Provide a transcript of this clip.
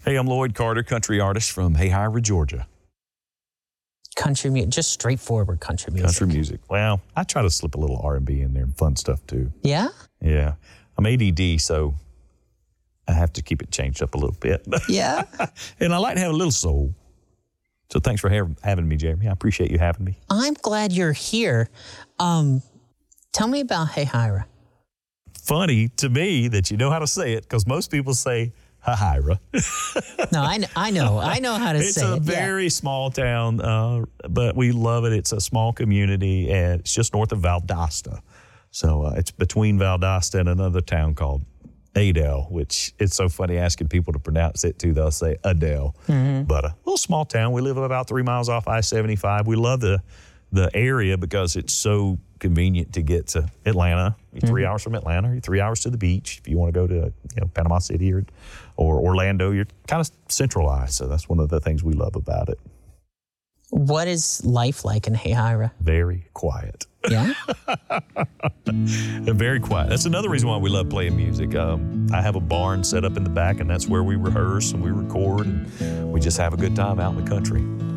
Hey, I'm Lloyd Carter, country artist from Hayhira, Georgia. Country music, just straightforward country music. Country music. Well, I try to slip a little R&B in there and fun stuff too. Yeah? Yeah. I'm ADD, so I have to keep it changed up a little bit. Yeah? And I like to have a little soul. So thanks for having me, Jeremy. I appreciate you having me. I'm glad you're here. Tell me about Hayhira. Funny to me that you know how to say it, because most people say Hayhira. No, I know how to say it. It's a very small town, but we love it. It's a small community, and it's just north of Valdosta. So it's between Valdosta and another town called Adel, which it's so funny asking people to pronounce it too. They'll say Adel. Mm-hmm. But a little small town. We live about 3 miles off I-75. We love the area because it's so convenient to get to Atlanta. You're 3 hours from Atlanta. You're 3 hours to the beach. If you want to go to Panama City or Orlando, you're kind of centralized. So that's one of the things we love about it. What is life like in Hayhira? Very quiet. Yeah? Very quiet. That's another reason why we love playing music. I have a barn set up in the back, and that's where we rehearse and we record, and we just have a good time out in the country.